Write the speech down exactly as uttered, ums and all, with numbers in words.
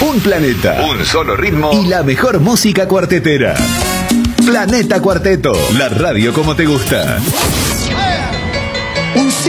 un planeta, un solo ritmo y la mejor música cuartetera. Planeta Cuarteto, la radio como te gusta.